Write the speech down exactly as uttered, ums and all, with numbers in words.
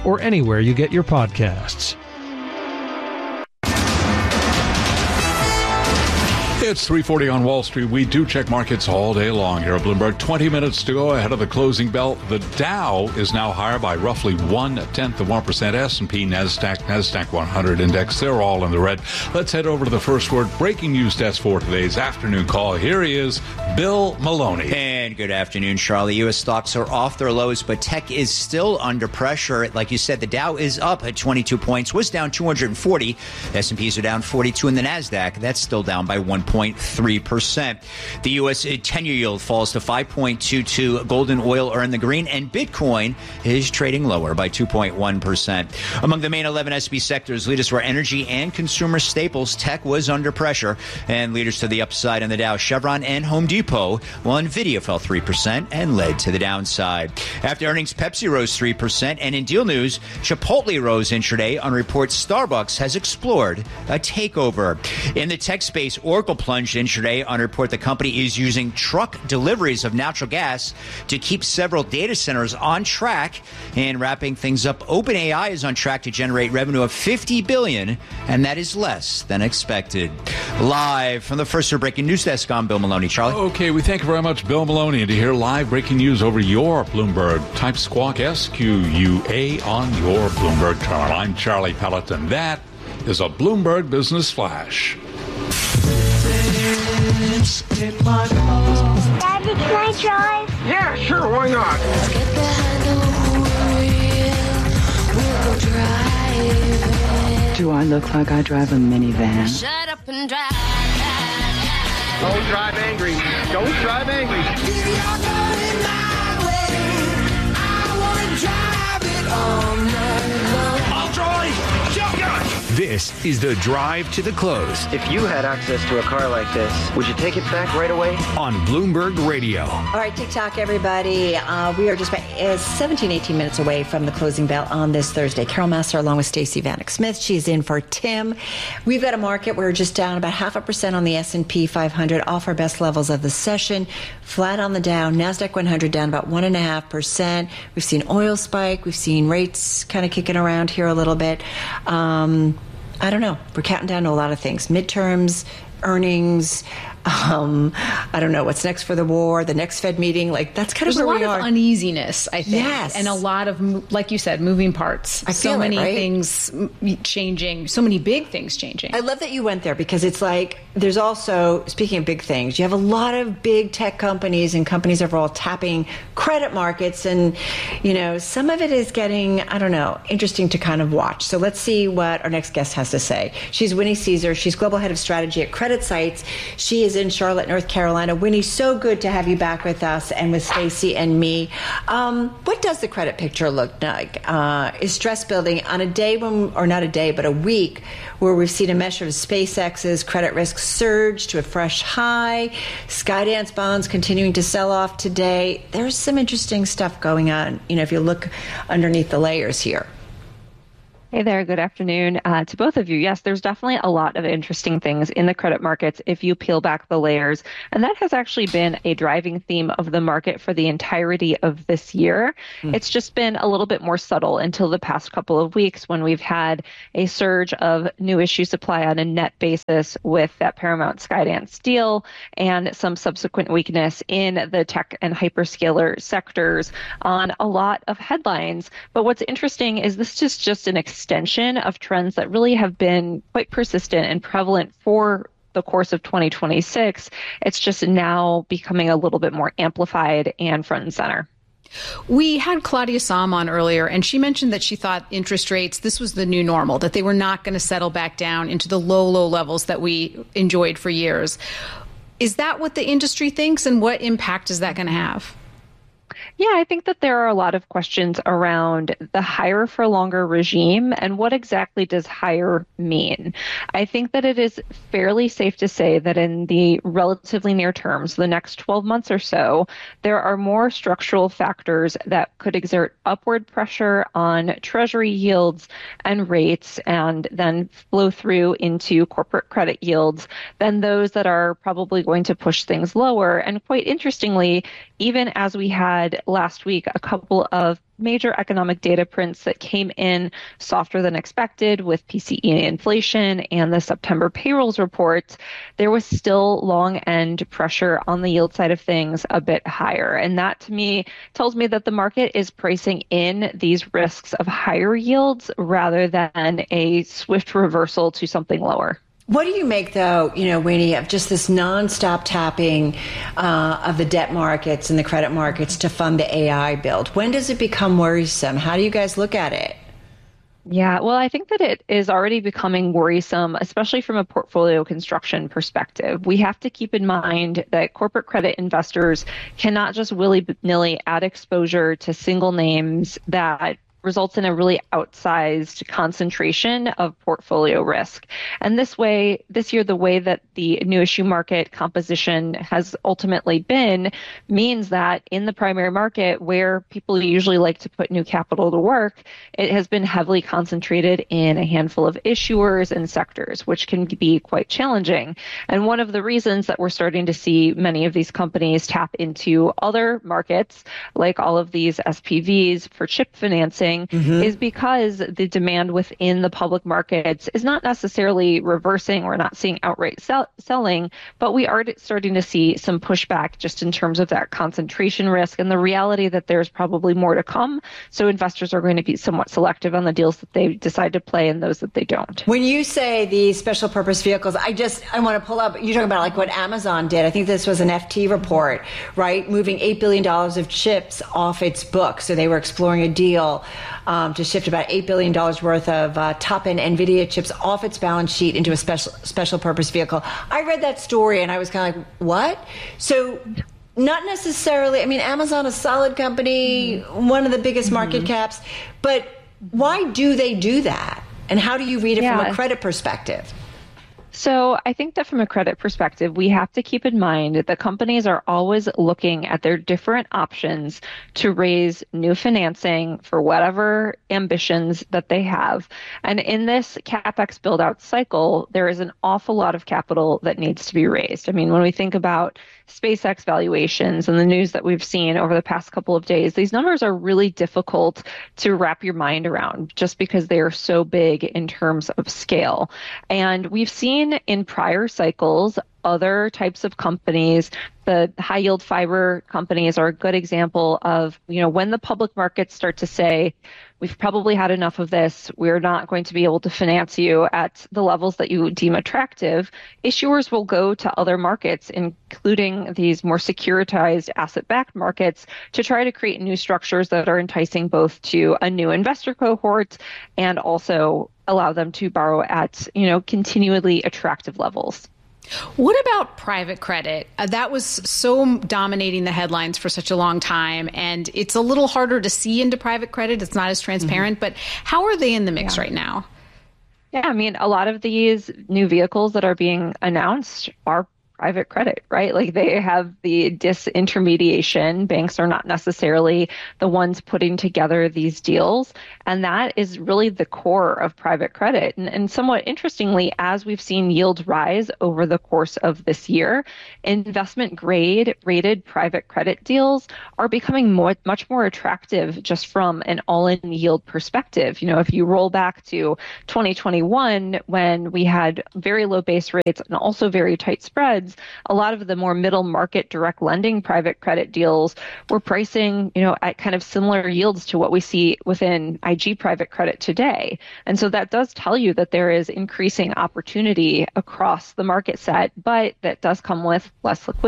or anywhere you get your podcasts. It's three forty on Wall Street. We do check markets all day long here at Bloomberg. twenty minutes to go ahead of the closing bell. The Dow is now higher by roughly one-tenth of one percent. S and P, NASDAQ, NASDAQ one hundred index, they're all in the red. Let's head over to the first word breaking news desk for today's afternoon call. Here he is, Bill Maloney. And good afternoon, Charlie. U S stocks are off their lows, but tech is still under pressure. Like you said, the Dow is up at twenty-two points, was down two hundred forty. S and Ps are down forty-two, and the NASDAQ, that's still down by one point three percent. The U S ten-year yield falls to five point two two. Golden oil are in the green, and Bitcoin is trading lower by two point one percent. Among the main eleven S and P sectors, leaders were energy and consumer staples. Tech was under pressure, and leaders to the upside on the Dow, Chevron and Home Depot, while Nvidia fell three percent and led to the downside. After earnings, Pepsi rose three percent, and in deal news, Chipotle rose intraday on reports Starbucks has explored a takeover. In the tech space, Oracle plunged intraday on report the company is using truck deliveries of natural gas to keep several data centers on track. And wrapping things up, OpenAI is on track to generate revenue of fifty billion dollars, and that is less than expected. Live from the First Word Breaking News Desk, I'm Bill Maloney. Charlie? Okay, we thank you very much, Bill Maloney. And to hear live breaking news over your Bloomberg, type Squawk S Q U A on your Bloomberg terminal. I'm Charlie Pelleton. That is a Bloomberg Business Flash. Daddy, can I drive? Yeah, sure, why not? Let's get behind the wheel. We'll go driving. Do I look like I drive a minivan? Shut up and drive. Don't drive angry. Don't drive angry. If you're going my way, I want to drive it all night long. I'll drive. Shotgun. This is the drive to the close If you had access to a car like this, would you take it back right away? on Bloomberg Radio. All right, TikTok, everybody. Uh, we are just about uh, seventeen, eighteen minutes away from the closing bell on this Thursday. Carol Massar along with Stacey Vanek Smith. She's in for Tim. We've got a market. We're just down about half a percent on the S and P five hundred, off our best levels of the session. Flat on the Dow. NASDAQ one hundred down about one point five percent. We've seen oil spike. We've seen rates kind of kicking around here a little bit. Um, I don't know. We're counting down to a lot of things. Midterms, earnings, um, I don't know what's next for the war, the next Fed meeting. Like, that's kind There's of where a we lot are. of uneasiness, I think. Yes. And a lot of, like you said, moving parts. I so feel it, many right? things changing, so many big things changing. I love that you went there because it's like there's also, speaking of big things, you have a lot of big tech companies and companies overall tapping credit markets. And, you know, some of it is getting, I don't know, interesting to kind of watch. So let's see what our next guest has to say. She's Winnie Caesar. She's Global Head of Strategy at Credit Sites. She is in Charlotte, North Carolina. Winnie, so good to have you back with us and with Stacey and me. Um, what does the credit picture look like? Uh, is stress building on a day when, or not a day, but a week where we've seen a measure of SpaceX's credit risk surge to a fresh high, Skydance bonds continuing to sell off today. There's some interesting stuff going on, you know, if you look underneath the layers here. Hey there, good afternoon uh, to both of you. Yes, there's definitely a lot of interesting things in the credit markets if you peel back the layers. And that has actually been a driving theme of the market for the entirety of this year. Mm. It's just been a little bit more subtle until the past couple of weeks when we've had a surge of new issue supply on a net basis with that Paramount Skydance deal and some subsequent weakness in the tech and hyperscaler sectors on a lot of headlines. But what's interesting is this is just an extension of trends that really have been quite persistent and prevalent for the course of twenty twenty-six. It's just now becoming a little bit more amplified and front and center. We had Claudia Sahm on earlier, and she mentioned that she thought interest rates, this was the new normal, that they were not going to settle back down into the low, low levels that we enjoyed for years. Is that what the industry thinks, and what impact is that going to have? Yeah, I think that there are a lot of questions around the higher for longer regime and what exactly does higher mean. I think that it is fairly safe to say that in the relatively near term, so the next twelve months or so, there are more structural factors that could exert upward pressure on treasury yields and rates and then flow through into corporate credit yields than those that are probably going to push things lower. And quite interestingly, even as we had last week a couple of major economic data prints that came in softer than expected with P C E inflation and the September payrolls report, there was still long end pressure on the yield side of things a bit higher. And that to me tells me that the market is pricing in these risks of higher yields rather than a swift reversal to something lower. What do you make, though, you know, Winnie, of just this nonstop tapping uh, of the debt markets and the credit markets to fund the A I build? When does it become worrisome? How do you guys look at it? Yeah, well, I think that it is already becoming worrisome, especially from a portfolio construction perspective. We have to keep in mind that corporate credit investors cannot just willy-nilly add exposure to single names that results in a really outsized concentration of portfolio risk. And this way, this year, the way that the new issue market composition has ultimately been means that in the primary market, where people usually like to put new capital to work, it has been heavily concentrated in a handful of issuers and sectors, which can be quite challenging. And one of the reasons that we're starting to see many of these companies tap into other markets, like all of these S P Vs for chip financing, Mm-hmm. is because the demand within the public markets is not necessarily reversing. We're not seeing outright sell- selling, but we are starting to see some pushback just in terms of that concentration risk and the reality that there's probably more to come. So investors are going to be somewhat selective on the deals that they decide to play and those that they don't. When you say these special purpose vehicles, I just, I want to pull up, you're talking about like what Amazon did. I think this was an F T report, right? Moving eight billion dollars of chips off its books. So they were exploring a deal Um, to shift about eight billion dollars worth of uh, top-end NVIDIA chips off its balance sheet into a special special purpose vehicle. I read that story and I was kind of like, what? So not necessarily, I mean, Amazon, a solid company, mm-hmm. one of the biggest mm-hmm. market caps, but why do they do that? And how do you read it yeah. from a credit perspective? So I think that from a credit perspective, we have to keep in mind that companies are always looking at their different options to raise new financing for whatever ambitions that they have. And in this CapEx build-out cycle, there is an awful lot of capital that needs to be raised. I mean, when we think about SpaceX valuations and the news that we've seen over the past couple of days, these numbers are really difficult to wrap your mind around just because they are so big in terms of scale. And we've seen in prior cycles other types of companies. The high yield fiber companies are a good example of, you know, when the public markets start to say, we've probably had enough of this, we're not going to be able to finance you at the levels that you deem attractive, issuers will go to other markets, including these more securitized asset-backed markets, to try to create new structures that are enticing both to a new investor cohort and also allow them to borrow at, you know, continually attractive levels. What about private credit? Uh, that was so dominating the headlines for such a long time, and it's a little harder to see into private credit. It's not as transparent, mm-hmm. but how are they in the mix yeah. right now? Yeah, I mean, a lot of these new vehicles that are being announced are private credit, right? Like they have the disintermediation. Banks are not necessarily the ones putting together these deals. And that is really the core of private credit. And, and somewhat interestingly, as we've seen yields rise over the course of this year, investment grade rated private credit deals are becoming more, much more attractive just from an all-in yield perspective. You know, if you roll back to twenty twenty-one, when we had very low base rates and also very tight spreads, a lot of the more middle market direct lending private credit deals were pricing, you know, at kind of similar yields to what we see within I G private credit today. And so that does tell you that there is increasing opportunity across the market set, but that does come with less liquidity.